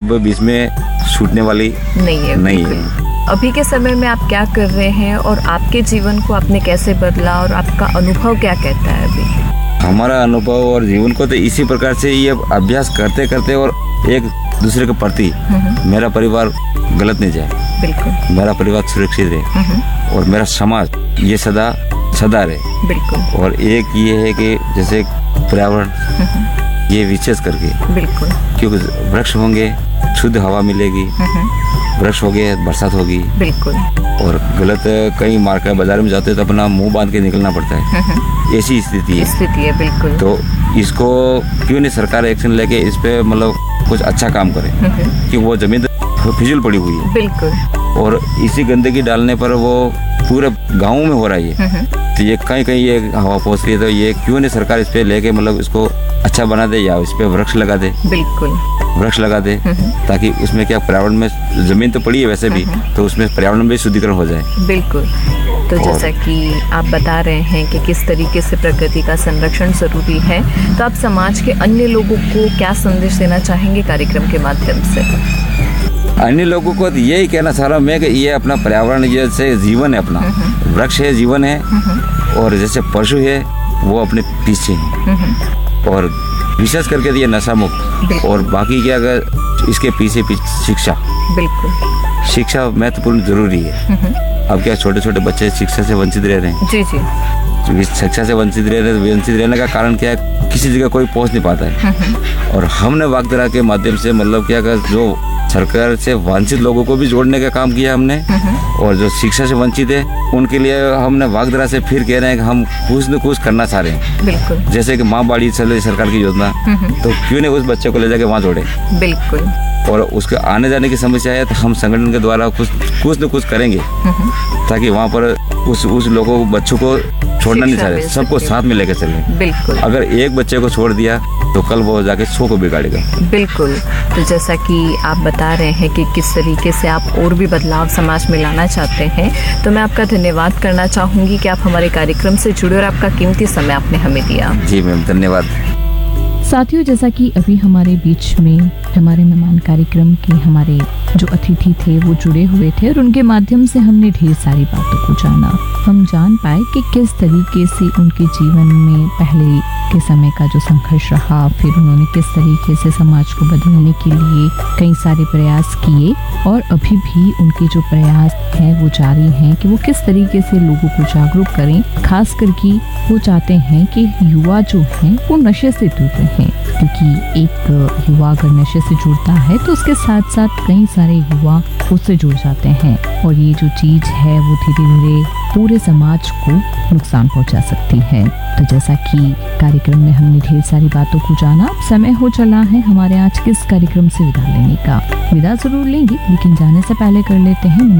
अब बीच में छूटने वाली नहीं है। अभी के समय में आप क्या कर रहे हैं और आपके जीवन को आपने कैसे बदला और आपका अनुभव क्या कहता है अभी? हमारा अनुभव और जीवन को तो इसी प्रकार से ये अभ्यास करते करते और एक दूसरे के प्रति मेरा परिवार गलत नहीं जाए, बिल्कुल मेरा परिवार सुरक्षित रहे और मेरा समाज ये सदा रहे, बिल्कुल। और एक ये है कि जैसे पर्यावरण ये विशेष करके, बिल्कुल, क्योंकि वृक्ष होंगे शुद्ध हवा मिलेगी, वृक्ष हो गए बरसात होगी, बिल्कुल। और गलत कहीं मार्केट बाजार में जाते तो अपना मुंह बांध के निकलना पड़ता है, ऐसी स्थिति है। बिल्कुल। तो इसको क्यों नहीं सरकार एक्शन लेके इस पे मतलब कुछ अच्छा काम करे, कि वो जमीन फिजूल पड़ी हुई है, बिल्कुल। और इसी गंदगी डालने पर वो पूरे गाँव में हो रहा है, तो ये कहीं ये हवा पहुँच रही है, तो ये क्यों नहीं सरकार इस पे लेके मतलब इसको अच्छा बना दे या इस पे वृक्ष लगा दे, बिल्कुल वृक्ष लगा दे, ताकि उसमें क्या पर्यावरण में जमीन तो पड़ी है वैसे भी, तो उसमें पर्यावरण में शुद्धिकरण हो जाए। बिल्कुल। तो जैसा कि आप बता रहे हैं कि किस तरीके से प्रकृति का संरक्षण जरूरी है, तो आप समाज के अन्य लोगों को क्या संदेश देना चाहेंगे कार्यक्रम के माध्यम से? अन्य लोगों को तो यही कहना चाह रहा हूँ मैं कि ये अपना पर्यावरण जैसे जीवन है, अपना वृक्ष है जीवन है, और जैसे पशु है वो अपने पीछे है, और विशेष करके ये नशा मुक्त, और बाकी क्या अगर इसके पीछे शिक्षा, बिल्कुल शिक्षा महत्वपूर्ण जरूरी है। अब क्या छोटे छोटे बच्चे शिक्षा से वंचित रह रहे हैं, जी। शिक्षा से वंचित रहने का कारण क्या है, किसी जगह कोई पहुंच नहीं पाता है, और हमने वागधारा के माध्यम से मतलब क्या जो सरकार से वंचित लोगों को भी जोड़ने का काम किया हमने, और जो शिक्षा से वंचित है उनके लिए हमने वागधारा से फिर कह रहे हैं कि हम कुछ न कुछ करना चाह रहे हैं, बिल्कुल। जैसे कि माँ बाड़ी चल रही सरकार की योजना, तो क्यों नहीं उस बच्चे को ले जाके वहाँ जोड़े, बिल्कुल। और उसके आने जाने की समस्या है तो हम संगठन के द्वारा कुछ न कुछ करेंगे, ताकि वहाँ पर उस लोगों बच्चों को छोड़ना नहीं चाह रहे, सबको साथ में लेकर चलें, बिल्कुल। अगर एक बच्चे को छोड़ दिया तो कल वो जाके 100 को बिगाड़ेगा, बिल्कुल। तो जैसा कि आप बता रहे हैं कि किस तरीके से आप और भी बदलाव समाज में लाना चाहते हैं, तो मैं आपका धन्यवाद करना चाहूंगी कि आप हमारे कार्यक्रम से जुड़े और आपका कीमती समय आपने हमें दिया। जी मैम, धन्यवाद। साथियों, जैसा कि अभी हमारे बीच में हमारे मेहमान कार्यक्रम के हमारे जो अतिथि थे वो जुड़े हुए थे, और उनके माध्यम से हमने ढेर सारी बातों को जाना। हम जान पाए कि किस तरीके से उनके जीवन में पहले के समय का जो संघर्ष रहा, फिर उन्होंने किस तरीके से समाज को बदलने के लिए कई सारे प्रयास किए, और अभी भी उनके जो प्रयास हैं वो जारी हैं कि वो किस तरीके से लोगों को जागरूक करें। खास करके वो चाहते हैं कि युवा जो हैं वो नशे से दूर रहें, क्योंकि एक युवा अगर नशे से जुड़ता है तो उसके साथ साथ कई सारे युवा उससे जुड़ जाते हैं, और ये जो चीज है वो धीरे धीरे पूरे समाज को नुकसान पहुंचा सकती है। तो जैसा कि कार्यक्रम में हमने ढेर सारी बातों को जाना, समय हो चला है हमारे आज के इस कार्यक्रम से विदा लेने का। विदा जरूर लेंगे, लेकिन जाने से पहले कर लेते हैं